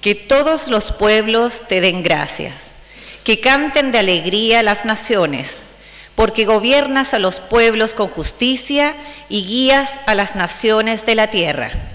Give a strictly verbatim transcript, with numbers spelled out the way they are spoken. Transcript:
Que todos los pueblos te den gracias, que canten de alegría las naciones, porque gobiernas a los pueblos con justicia y guías a las naciones de la tierra.